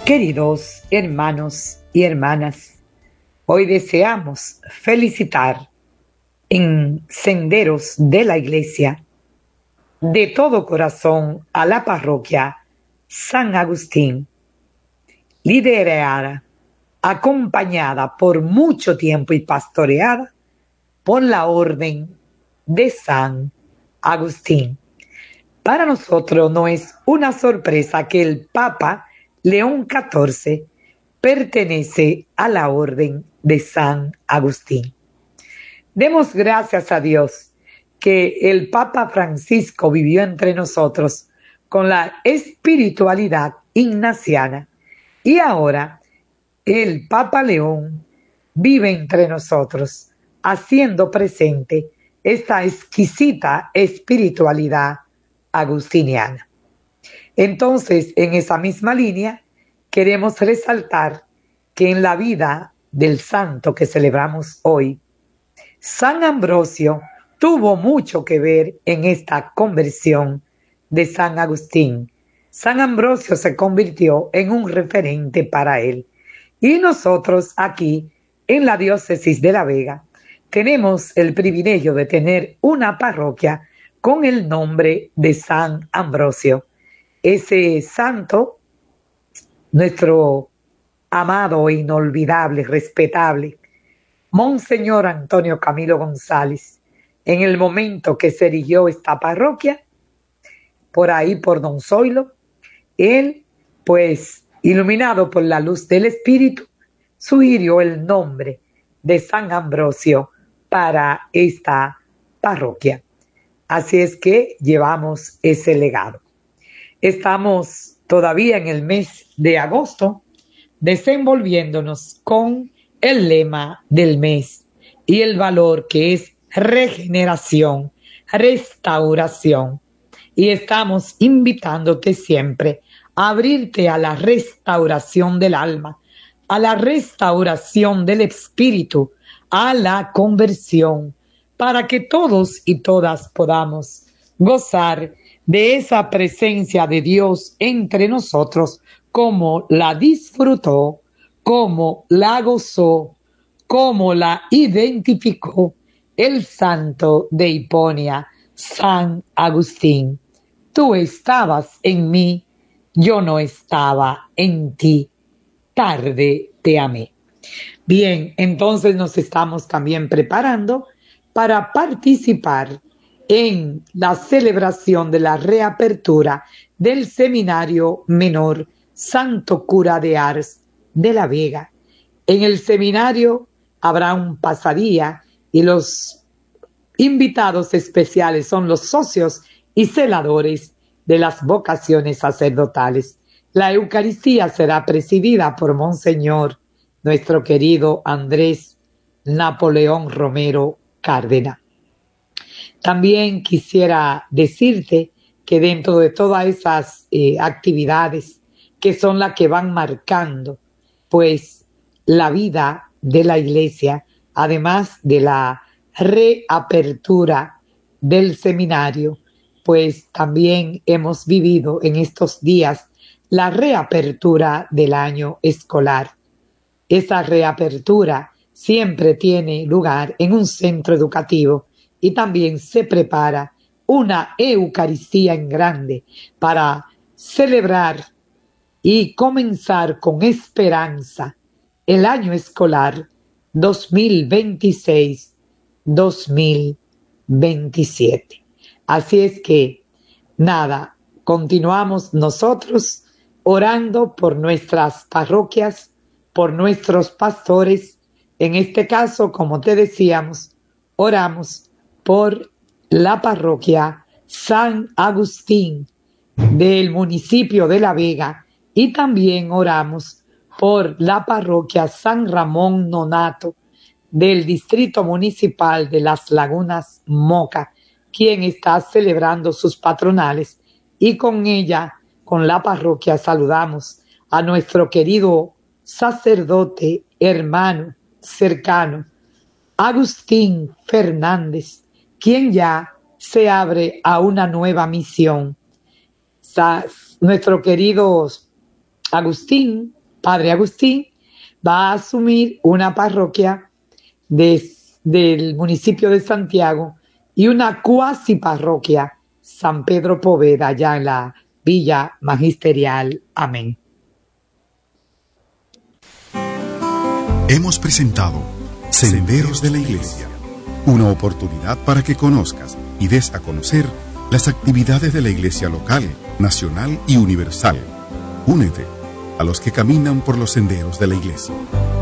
Queridos hermanos y hermanas, hoy deseamos felicitar en Senderos de la Iglesia de todo corazón a la parroquia San Agustín, liderada, acompañada por mucho tiempo y pastoreada por la Orden de San Agustín. Para nosotros no es una sorpresa que el Papa León XIV pertenece a la Orden de San Agustín. Demos gracias a Dios que el Papa Francisco vivió entre nosotros con la espiritualidad ignaciana y ahora el Papa León vive entre nosotros haciendo presente esta exquisita espiritualidad agustiniana. Entonces, en esa misma línea, queremos resaltar que en la vida del santo que celebramos hoy, San Ambrosio tuvo mucho que ver en esta conversión de San Agustín. San Ambrosio se convirtió en un referente para él. Y nosotros aquí, en la diócesis de La Vega, tenemos el privilegio de tener una parroquia con el nombre de San Ambrosio. Ese santo, nuestro amado, inolvidable, respetable, Monseñor Antonio Camilo González, en el momento que se erigió esta parroquia, por ahí por Don Zoilo, él, pues, iluminado por la luz del Espíritu, sugirió el nombre de San Ambrosio para esta parroquia. Así es que llevamos ese legado. Estamos todavía en el mes de agosto desenvolviéndonos con el lema del mes y el valor que es regeneración, restauración. Y estamos invitándote siempre a abrirte a la restauración del alma, a la restauración del espíritu, a la conversión, para que todos y todas podamos gozar de esa presencia de Dios entre nosotros, como la disfrutó, como la gozó, como la identificó el santo de Hiponia, San Agustín. Tú estabas en mí, yo no estaba en ti, tarde te amé. Bien, entonces nos estamos también preparando para participar en la celebración de la reapertura del Seminario Menor Santo Cura de Ars de La Vega. En el seminario habrá un pasadía y los invitados especiales son los socios y celadores de las vocaciones sacerdotales. La Eucaristía será presidida por Monseñor, nuestro querido Andrés Napoleón Romero Cárdenas. También quisiera decirte que dentro de todas esas actividades que son las que van marcando pues la vida de la iglesia, además de la reapertura del seminario, pues también hemos vivido en estos días la reapertura del año escolar. Esa reapertura siempre tiene lugar en un centro educativo y también se prepara una Eucaristía en grande para celebrar y comenzar con esperanza el año escolar 2026-2027. Así es que, nada, continuamos nosotros orando por nuestras parroquias, por nuestros pastores. En este caso, como te decíamos, oramos por la parroquia San Agustín del municipio de La Vega y también oramos por la parroquia San Ramón Nonato del distrito municipal de Las Lagunas Moca, quien está celebrando sus patronales, y con ella, con la parroquia, saludamos a nuestro querido sacerdote, hermano, cercano, Agustín Fernández, quien ya se abre a una nueva misión. Nuestro querido Agustín Padre Agustín va a asumir una parroquia del municipio de Santiago y una cuasi parroquia San Pedro Poveda, allá en la Villa Magisterial. Amén. Hemos presentado Senderos de la Iglesia, una oportunidad para que conozcas y des a conocer las actividades de la Iglesia local, nacional y universal. Únete a los que caminan por los senderos de la Iglesia.